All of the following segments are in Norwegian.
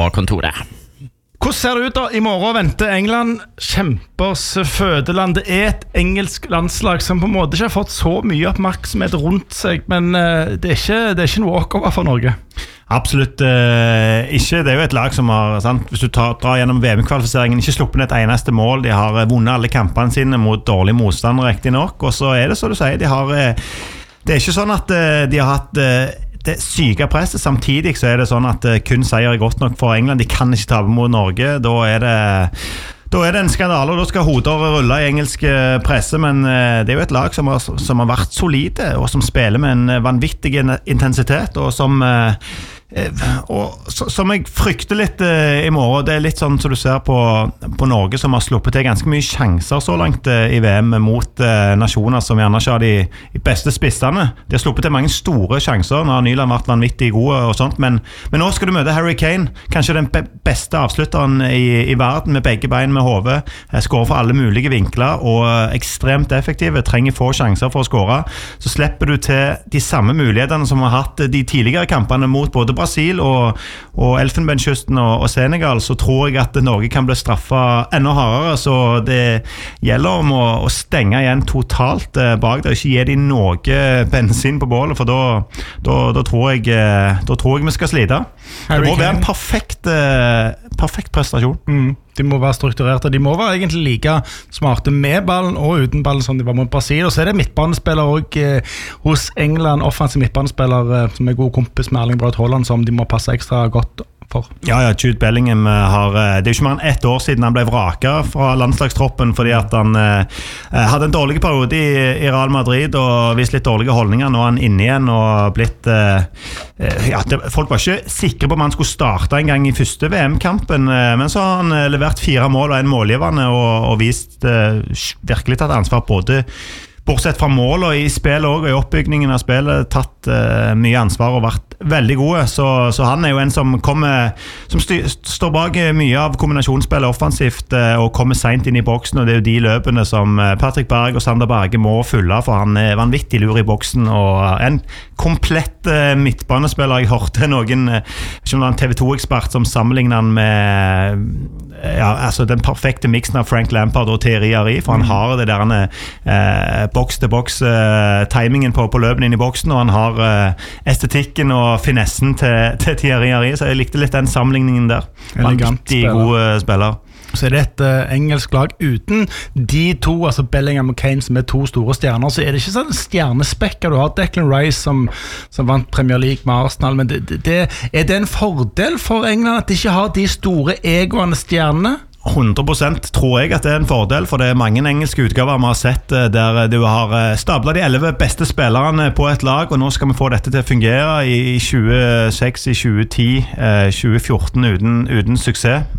kontoret. Hvordan ser det ut da? I morgen venter England kjempers fødeland. Det et engelsk landslag som på en måte ikke har fått så mye oppmerksomhet rundt seg, men det er ikke noe walkover for Norge. Absolutt ikke. Det jo et lag som har, sant? Hvis du drar gjennom VM-kvalifiseringen, ikke sluppet et eneste mål. De har vunnet alle kampene sine mot dårlig motstand, riktig nok. Og så det så du sier, det ikke sånn at de har hatt det syke presset. Samtidig så det sånn at kun seier godt nok for England. De kan ikke tape mot Norge. Da det en skandale, og da skal hoder rulle i engelsk presse, men det jo et lag som har vært solide, og som spiller med en vanvittig intensitet, og som jeg frykter litt i morgen. Det litt sånn som du ser på Norge, som har sluppet til ganske mye sjanser så langt i VM mot nasjoner som gjerne ikke har de beste spissene. De har sluppet til mange store sjanser. Nå har Nyland vært vanvittig gode og sånt, men nå skal du møte Harry Kane, kanskje den beste avslutteren i verden, med begge bein med hodet, skårer for alle mulige vinkler og ekstremt effektive, trenger få sjanser for å skåre. Så slipper du til de samme mulighetene som har hatt de tidligere kampene mot både Brasil og Elfenbenskysten og Senegal, så tror jeg at Norge kan bli straffet enda hardere, så det gjelder om å stenge igjen totalt bak det, og ikke gi de noe bensin på bålet, for da tror jeg vi skal slite. Det må være en perfekt prestasjon. De må være strukturerte, de må være egentlig like smarte med ballen og uten ballen som de var mot Brasil, og så det midtbanespiller også hos England, offensiv midtbanespiller som god kompis med Erling Braut Haaland, som de må passe ekstra godt for. Ja, Jude Bellingham det jo ikke mer enn 1 år siden han ble vraket fra landslagstroppen fordi at han hadde en dårlig periode i Real Madrid og vist litt dårlige holdninger. Nå han inne igjen og blitt folk var ikke sikre på om han skulle starte en gang i første VM-kampen, men så har han levert 4 mål og 1 målgivende og vist virkelig tatt ansvar både bortsett fra mål og i spillet og i oppbyggingen av spillet, tatt mye ansvar og vært veldig gode, så han jo en som står bak mye av kombinasjonsspillet offensivt og kommer sent inn i boksen, og det jo de løpene som Patrick Berg og Sander Berge må fylle, for han vanvittig lur i boksen og en komplett midtbanespiller. Jeg hørte noen, ikke om det var en TV2-ekspert som sammenligner han med den perfekte mixen av Frank Lampard og Thierry Henry, for han har det der boks-til-boks timingen på løpene inn i boksen, og han har estetikken og finessen til Thierry Henry, så jeg likte litt den sammenligningen der. Vanvittig gode spiller. Så det et engelsk lag uten de to, altså Bellingham og Kane, som 2 store stjerner, så det ikke sånn stjernespekker. Du har Declan Rice som vant Premier League med Arsenal, men det en fordel for England at de ikke har de store egoene stjernene? 100% tror jeg at det en fordel, for det mange engelske utgaver vi har sett der du har stablet de 11 beste spillerne på et lag, og nå skal vi få dette til å fungere i 2006, i 2010, 2014 uten suksess.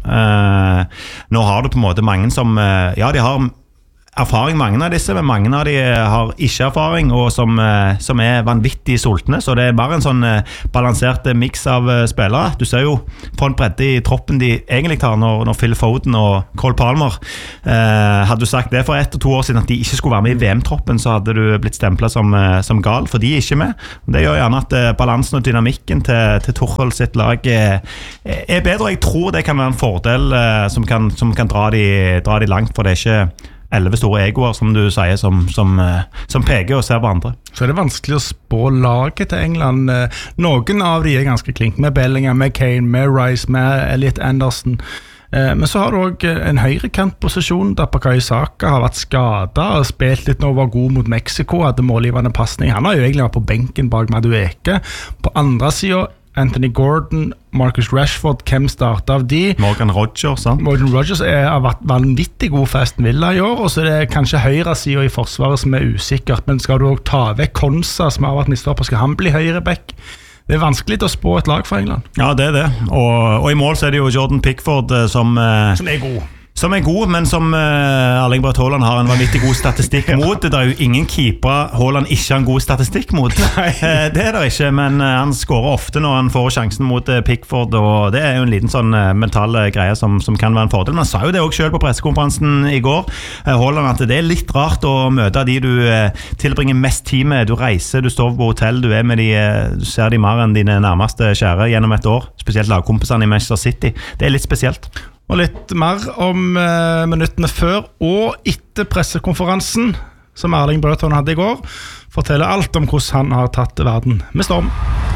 Nå har du på en måte mange som, de har erfaring, mange av disse, men mange av de har ikke erfaring og som vanvittig sultne, så det bare en sånn balansert mix av spillere. Du ser jo på en bredde i troppen de egentlig tar når Phil Foden og Cole Palmer hadde du sagt det for 1 og 2 år siden at de ikke skulle være med i VM-troppen, så hadde du blitt stemplet som gal, for de ikke med. Det gjør gjerne at balansen og dynamikken til Tuchel sitt lag bedre, og jeg tror det kan være en fordel som kan dra de langt, for det ikke 11 store egoer, som du sier, som peker og ser på andre. Så det vanskelig å spå laget til England. Noen av de ganske klink, med Bellingham, med Kane, med Rice, med Elliot Anderson. Men så har du også en høyrekantposisjon der Bukayo Saka har vært skadet og spilt litt nå, var god mot Mexico, hadde målgivende passning. Han har jo egentlig vært på benken bak Madueke. På andre siden Anthony Gordon, Marcus Rashford, hvem startet av de? Morgan Rogers har vært vanvittig god for Aston Villa i år, og så det kanskje høyre siden i forsvaret som usikkert, men skal du også ta vekk Konsa, som har vært mistopper, skal han bli høyreback? Det vanskelig å spå et lag for England. Ja, det det. Og i mål så det jo Jordan Pickford som er god. Som god, men som Erling Braut Haaland har en vanvittig god statistikk mot. Det jo ingen keepere Haaland ikke har en god statistikk mot. Det det ikke, men han skårer ofte når han får sjansen mot Pickford, og det jo en liten sånn mental greie som kan være en fordel. Men han sa jo det også selv på pressekonferansen i går, Haaland, at det litt rart å møte de du tilbringer mest tid med. Du reiser, du står på hotell, du med de, du ser de mer enn dine nærmeste kjære gjennom et år, spesielt lagkompisene i Manchester City. Det litt spesielt. Og litt mer om minuttene før og etter pressekonferansen som Erling Braut Haaland hadde i går, forteller alt om hvordan han har tatt verden med storm.